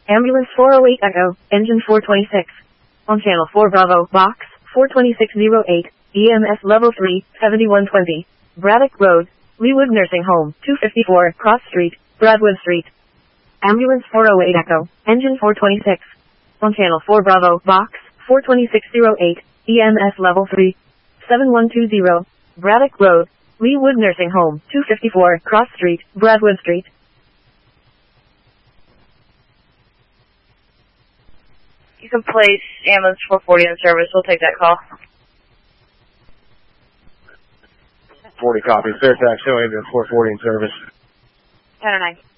Ambulance 408 Echo, engine 426. On channel 4 Bravo, box 42608, EMS level 3, 7120. Braddock Road, Leawood Nursing Home, 254 Cross Street, Bradwood Street. Ambulance 408 Echo, engine 426. On channel 4 Bravo, box 42608, EMS level 3, 7120. Braddock Road, Leawood Nursing Home, 254 Cross Street, Bradwood Street. You can place ambulance 440 in service. We'll take that call. 40 copy. Fairfax Hill, ambulance 440 in service. 1009.